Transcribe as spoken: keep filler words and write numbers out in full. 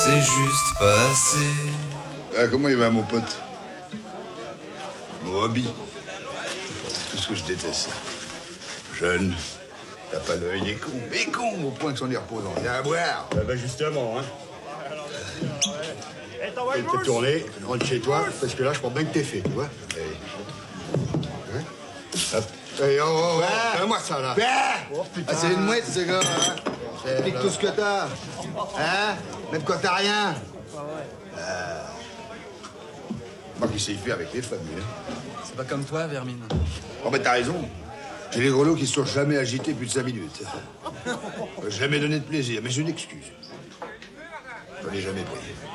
C'est juste pas assez. Ah, comment il va, mon pote? Mon hobby. Tout ce que je déteste. Jeune. T'as pas l'œil des cons. Des cons, au point que c'en est reposant. Viens à boire. Ah bah justement, hein. Et t'es tourné, rentre chez toi, parce que là, je pense bien que t'es fait, tu vois. Allez. Hein? Hop. Hey, oh, oh, oh. Ouais. Fais-moi ça, là. Bah Oh, putain. Ah, c'est une mouette, ce gars, hein. Nique tout ce que t'as. Hein? Même quand t'as rien. Ah. Moi qui sais y faire avec les femmes, lui, hein. C'est pas comme toi, Vermine. Oh, ben t'as raison. J'ai les grelots qui se sont jamais agités plus de cinq minutes. Jamais donné de plaisir, mais j'ai une excuse. J'en ai jamais pris.